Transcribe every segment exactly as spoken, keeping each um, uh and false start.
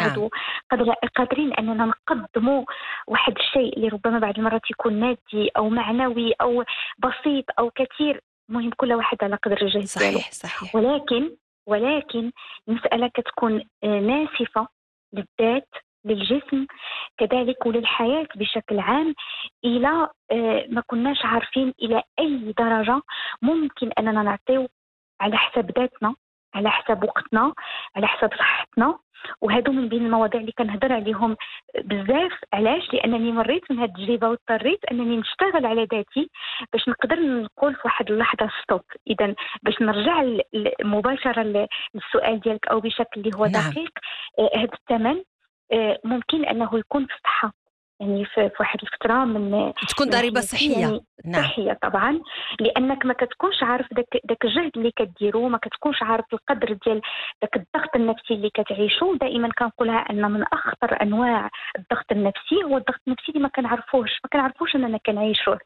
نعم. نكونوا قادرين أننا نقدموا واحد الشيء اللي ربما بعض المرات يكون مادي أو معنوي أو بسيط أو كثير، مهم كل واحد على قدر الجهد ديالو. صحيح صحيح. ولكن ولكن المسألة كتكون ناسفة للذات، للجسم كذلك وللحياة بشكل عام، إلى ما كناش عارفين إلى أي درجة ممكن أننا نعطيو على حساب ذاتنا، على حساب وقتنا، على حساب صحتنا. وهذو من بين المواضيع اللي كنهضر عليهم بزاف. علاش؟ لأنني مريت من هذه التجربة واضطريت أنني نشتغل على ذاتي باش نقدر نقول في واحد اللحظة ستوب. إذا باش نرجع مباشرة للسؤال ديالك أو بشكل اللي هو نعم. دقيق، هذا الثمن ممكن أنه يكون في الصحة، يعني في واحد الفترة من تكون ضريبة صحية. يعني نعم. صحية طبعا، لأنك ما كتكونش عارف داك داك الجهد اللي كديرو، ما كتكونش عارف القدر ديال داك الضغط النفسي اللي كتعيشو. دائما كنقولها أن من أخطر أنواع الضغط النفسي هو الضغط النفسي اللي ما كنعرفوش ما كنعرفوش أننا كنعيشوه.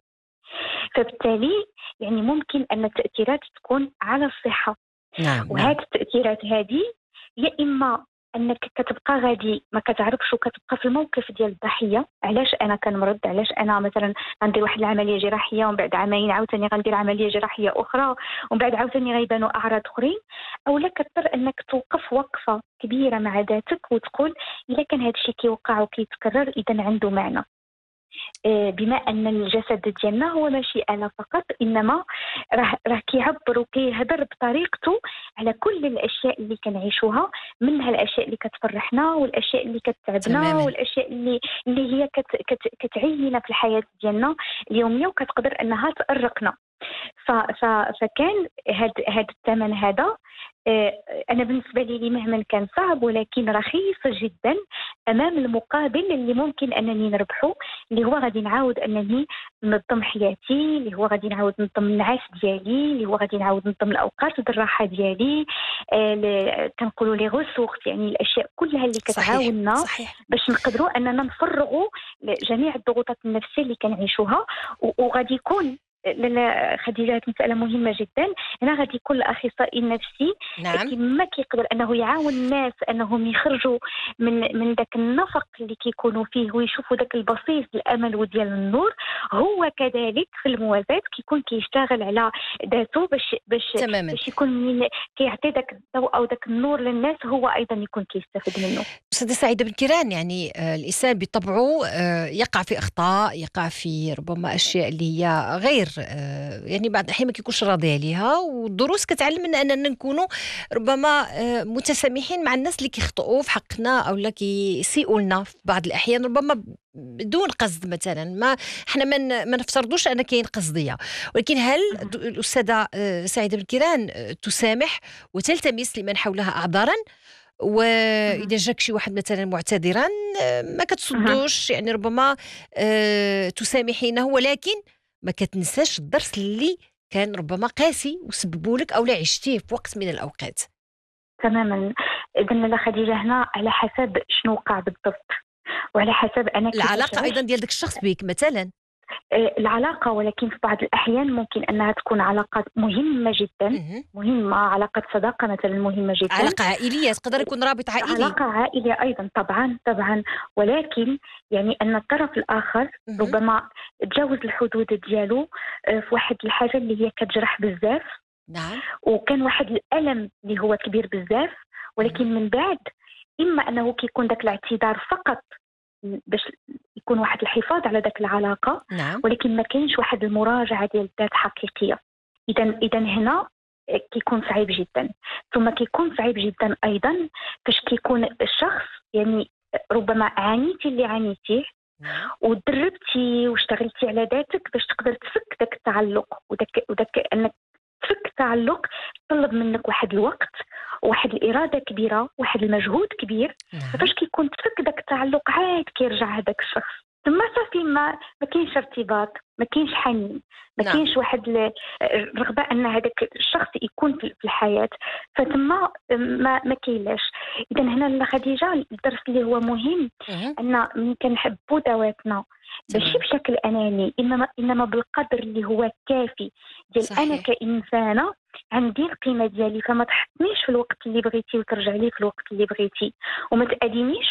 فبالتالي يعني ممكن أن التأثيرات تكون على الصحة. نعم. وهذه التأثيرات هذه يا إما أنك كتبقى غادي ما كتعرفش وكتبقى في الموقف ديال الضحية. علاش أنا كنمرض؟ علاش أنا مثلا غندير واحد العملية جراحية ومن بعد عامين عاوتاني غندير عملية جراحية أخرى ومن بعد عاوتاني غيبانوا أعراض أخرين؟ أو لا كتضطر أنك توقف وقفة كبيرة مع ذاتك وتقول إلا كان هذا الشيء كيوقع وكيتكرر إذا عنده معنى. بما أن الجسد ديالنا هو ماشي آلة فقط، إنما راه راه كيعبر وكيهضر بطريقته على كل الأشياء اللي كنعيشوها، منها الأشياء اللي كتفرحنا والأشياء اللي كتعبنا تماما. والأشياء اللي اللي هي كت كت كتعيننا في الحياة ديالنا اليومية وكتقدر أنها تأرقنا. ف ف فكان هاد هاد الثمن هذا أنا بالنسبة لي مهما كان صعب ولكن رخيص جدا أمام المقابل اللي ممكن أنني نربحه، اللي هو غادي نعاود أنني ننظم حياتي، اللي هو غادي نعاود ننظم النعاس ديالي، اللي هو غادي نعاود ننظم الأوقات د الراحة ديالي، كنقولوا لي غوسورس، يعني الأشياء كلها اللي كتعاوننا صحيح. باش نقدروا أننا نفرغوا جميع الضغوطات النفسية اللي كنعيشوها. وغادي يكون لا خديجة، هذه مسألة مهمة جدا. هنا غادي يكون الأخصائي النفسي نعم. كما كيقدر أنه يعاون الناس أنهم يخرجوا من من ذاك النفق اللي كيكونوا فيه ويشوفوا ذاك البصيص الأمل وديال النور. هو كذلك في الموازاة كيكون كيشتغل على ذاته باش باش تماما. باش يكون من كيعطي ذاك الضوء أو ذاك النور للناس، هو أيضا يكون كيستفيد منه. أستاذة سعيدة بن كيران، يعني آه الإنسان بطبعه آه يقع في أخطاء، يقع في ربما أشياء اللي هي غير آه يعني بعض الأحيان ما كيكونش راضي عليها، والدروس كتعلمنا أننا نكونوا ربما آه متسامحين مع الناس اللي كيخطئوا في حقنا أو اللي كيسيئوا لنا في بعض الأحيان ربما بدون قصد. مثلا ما احنا ما ما نفترضوش أن كاين قصدية، ولكن هل الأستاذة آه سعيدة بن كيران آه تسامح وتلتمس لمن حولها أعذارا؟ وإذا جاك شي واحد مثلا معتذرا ما كتصدوش، يعني ربما أه تسامحينه، ولكن ما كتنساش الدرس اللي كان ربما قاسي وسببوا لك أو لا عشتيه في وقت من الأوقات. تماما. إذن لا خديجة، هنا على حسب شنو وقع بالضبط وعلى حسب أنا العلاقة أيضا ديال داك الشخص بك مثلا. العلاقة، ولكن في بعض الأحيان ممكن أنها تكون علاقات مهمة جدا، مهمة، علاقة صداقة مثلا مهمة جدا، علاقة عائلية، تقدر يكون رابط عائلي، علاقة عائلية أيضا طبعا طبعا. ولكن يعني أن الطرف الآخر ربما تجاوز الحدود ديالو في واحد الحاجة اللي هي كتجرح بزاف. نعم. وكان واحد الألم اللي هو كبير بزاف، ولكن من بعد إما أنه كيكون داك الاعتذار فقط باش يكون واحد الحفاظ على ذاك العلاقة. نعم. ولكن ما كاينش واحد المراجعة ديال الذات حقيقية. إذا إذا هنا كيكون صعيب جدا. ثم كيكون صعيب جدا أيضا فاش كيكون الشخص يعني ربما عانيتي اللي عانيتيه ودربتي واشتغلتي على ذاتك باش تقدر تفك ذاك التعلق، وداك وداك أنك تفك التعلق طلب منك واحد الوقت وواحد الإرادة كبيرة، واحد المجهود كبير. فاش كيكون تفك داك التعلق عاد كيرجع هذاك الشخص، ثم صافي ما ما كاينش ارتباط، ما كاينش حنين، ما كاينش واحد الرغبة أن هذاك الشخص يكون في الحياة، فتم ما ما كاينلاش. إذا هنا خديجة الدرس اللي هو مهم أن من كنحبوا ذواتنا ماشي بشكل أناني، إنما إنما بالقدر اللي هو كافي ديال أنا كإنسانة عندي القيمة ديالي، فما تحطنيش في الوقت اللي بغيتي وترجع لي في الوقت اللي بغيتي، وما تأذينيش